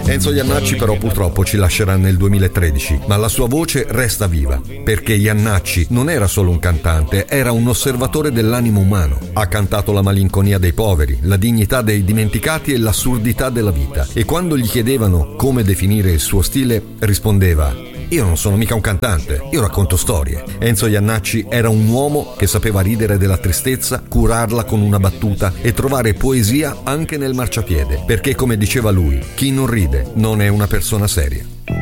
Enzo Jannacci però purtroppo ci lascerà nel 2013, ma la sua voce resta viva, perché Jannacci non era solo un cantante, era un osservatore dell'animo umano. Ha cantato la malinconia dei poveri, la dignità dei dimenticati e l'assurdità della vita. E quando gli chiedevano come definire il suo stile, rispondeva: io non sono mica un cantante, io racconto storie. Enzo Jannacci era un uomo che sapeva ridere della tristezza, curarla con una battuta e trovare poesia anche nel marciapiede, perché come diceva lui, chi non ride non è una persona seria.